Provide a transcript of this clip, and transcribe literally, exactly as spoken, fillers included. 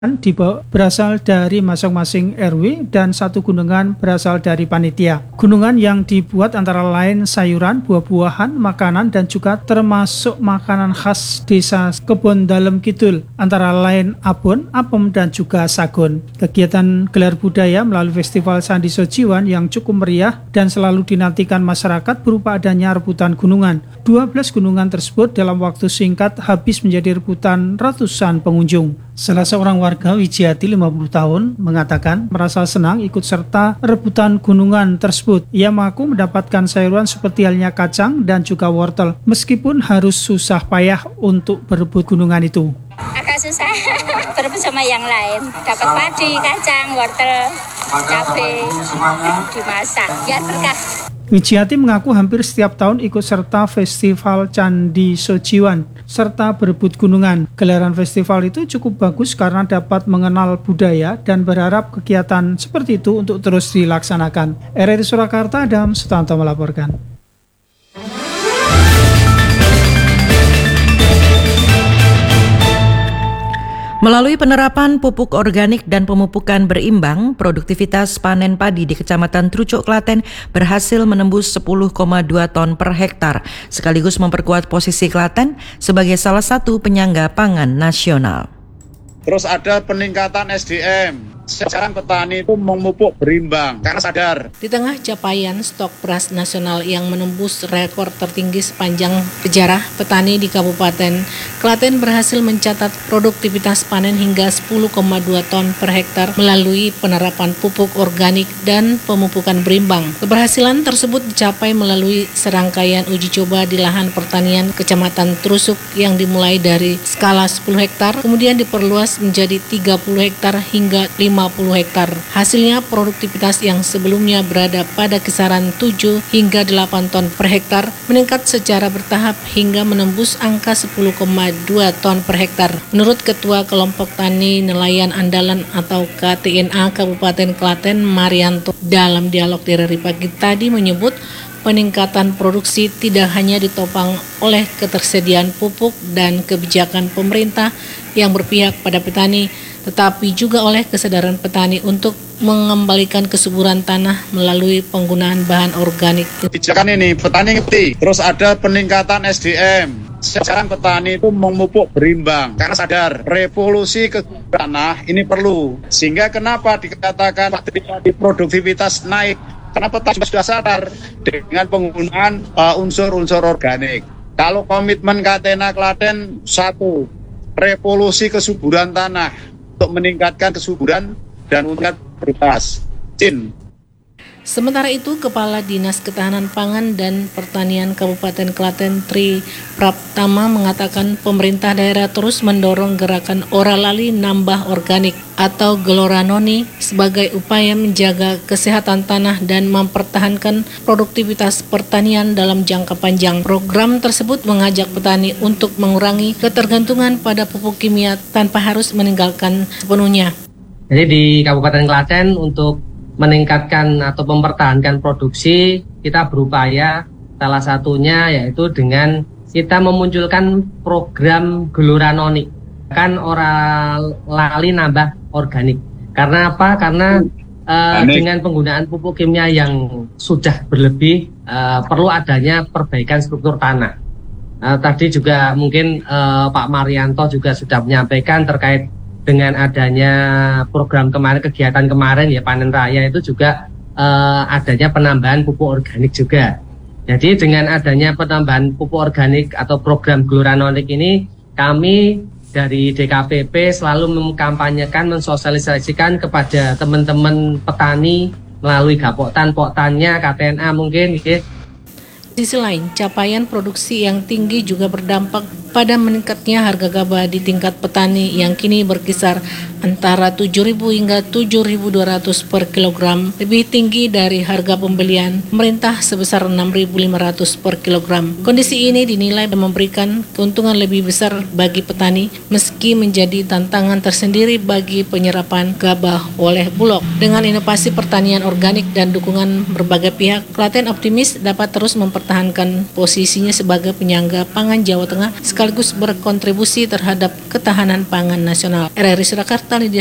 di bawah berasal dari masing-masing R W dan satu gunungan berasal dari panitia. Gunungan yang dibuat antara lain sayuran, buah-buahan, makanan dan juga termasuk makanan khas desa Kebon Dalem Kidul antara lain abon, apem dan juga sagon. Kegiatan gelar budaya melalui Festival Candi Sojiwan yang cukup meriah dan selalu dinantikan masyarakat berupa adanya rebutan gunungan. dua belas gunungan tersebut dalam waktu singkat habis menjadi rebutan ratusan pengunjung. Salah seorang warga Wijiati lima puluh tahun mengatakan merasa senang ikut serta rebutan gunungan tersebut. Ia mengaku mendapatkan sayuran seperti halnya kacang dan juga wortel, meskipun harus susah payah untuk berebut gunungan itu. Agak susah berebut sama yang lain. Dapat padi, kacang, wortel, cabai, dimasak. Biar berkah. Wijiati mengaku hampir setiap tahun ikut serta Festival Candi Sojiwan serta berebut gunungan. Gelaran festival itu cukup bagus karena dapat mengenal budaya dan berharap kegiatan seperti itu untuk terus dilaksanakan. R R I Surakarta, Adam Sutanto melaporkan. Melalui penerapan pupuk organik dan pemupukan berimbang, produktivitas panen padi di Kecamatan Trucuk, Klaten berhasil menembus sepuluh koma dua ton per hektar, sekaligus memperkuat posisi Klaten sebagai salah satu penyangga pangan nasional. Terus ada peningkatan S D M. Sekarang petani itu memupuk berimbang karena sadar. Di tengah capaian stok beras nasional yang menembus rekor tertinggi sepanjang sejarah, petani di Kabupaten Klaten berhasil mencatat produktivitas panen hingga sepuluh koma dua ton per hektar melalui penerapan pupuk organik dan pemupukan berimbang. Keberhasilan tersebut dicapai melalui serangkaian uji coba di lahan pertanian Kecamatan Trusuk yang dimulai dari skala sepuluh hektar, kemudian diperluas menjadi tiga puluh hektar hingga lima puluh hektar. Hasilnya produktivitas yang sebelumnya berada pada kisaran tujuh hingga delapan ton per hektar meningkat secara bertahap hingga menembus angka sepuluh koma dua ton per hektar. Menurut Ketua Kelompok Tani Nelayan Andalan atau K T N A Kabupaten Klaten, Marianto, dalam dialog di R R I Pagi tadi menyebut peningkatan produksi tidak hanya ditopang oleh ketersediaan pupuk dan kebijakan pemerintah yang berpihak pada petani, tetapi juga oleh kesadaran petani untuk mengembalikan kesuburan tanah melalui penggunaan bahan organik. Kebijakan ini petani ngerti. Terus ada peningkatan S D M. Sekarang petani itu memupuk berimbang karena sadar revolusi ke tanah ini perlu. Sehingga kenapa dikatakan produktivitas naik? Karena petani sudah sadar dengan penggunaan uh, unsur-unsur organik. Kalau komitmen K T N A Klaten satu, revolusi kesuburan tanah untuk meningkatkan kesuburan dan untuk produktivitas. Cin. Sementara itu, Kepala Dinas Ketahanan Pangan dan Pertanian Kabupaten Klaten Tri Praptama mengatakan pemerintah daerah terus mendorong gerakan Ora Lali Nambah Organik atau Gelora Noni sebagai upaya menjaga kesehatan tanah dan mempertahankan produktivitas pertanian dalam jangka panjang. Program tersebut mengajak petani untuk mengurangi ketergantungan pada pupuk kimia tanpa harus meninggalkan sepenuhnya. Jadi di Kabupaten Klaten untuk meningkatkan atau mempertahankan produksi, kita berupaya salah satunya yaitu dengan kita memunculkan program Gelora Noni, kan Ora Lali Nambah Organik. Karena apa? Karena uh, dengan penggunaan pupuk kimia yang sudah berlebih, uh, perlu adanya perbaikan struktur tanah. Uh, tadi juga mungkin uh, Pak Marianto juga sudah menyampaikan terkait dengan adanya program kemarin, kegiatan kemarin ya panen raya itu juga uh, adanya penambahan pupuk organik juga. Jadi dengan adanya penambahan pupuk organik atau program Gelora Noni ini, kami dari D K P P selalu mengkampanyekan, mensosialisasikan kepada teman-teman petani melalui Gapoktan, Poktannya, K T N A mungkin gitu. Di sisi lain, capaian produksi yang tinggi juga berdampak pada meningkatnya harga gabah di tingkat petani yang kini berkisar antara tujuh ribu hingga tujuh ribu dua ratus per kilogram, lebih tinggi dari harga pembelian pemerintah sebesar enam ribu lima ratus per kilogram. Kondisi ini dinilai memberikan keuntungan lebih besar bagi petani meski menjadi tantangan tersendiri bagi penyerapan gabah oleh Bulog. Dengan inovasi pertanian organik dan dukungan berbagai pihak, Klaten optimis dapat terus mempertahankan mempertahankan posisinya sebagai penyangga pangan Jawa Tengah sekaligus berkontribusi terhadap ketahanan pangan nasional. R R I Surakarta, Lydia